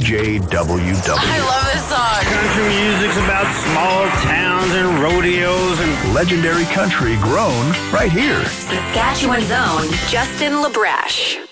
CJWW. I love this song. Country music's about small towns and rodeos and Legendary country grown right here. Saskatchewan's own Justin LaBrash.